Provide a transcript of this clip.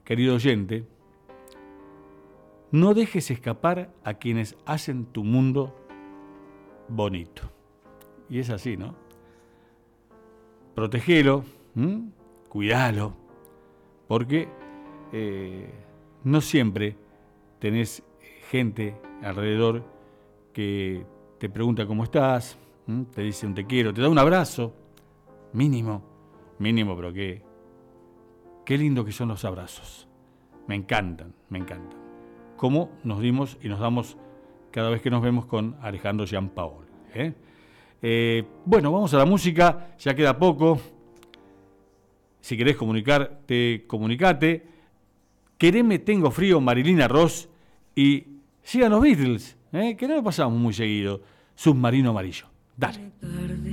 querido oyente, no dejes escapar a quienes hacen tu mundo bonito. Y es así, ¿no? Protegelo, cuidalo, porque no siempre tenés gente alrededor que te pregunta cómo estás, te dice un te quiero, te da un abrazo, mínimo, pero qué lindo que son los abrazos. Me encantan. Como nos dimos y nos damos cada vez que nos vemos con Alejandro Giampaoli. Bueno, vamos a la música, ya queda poco. Si querés comunicarte, comunicate. Quereme, tengo frío, Marilina Ross. Y sigan los Beatles, que no lo pasamos muy seguido. Submarino Amarillo. Dale.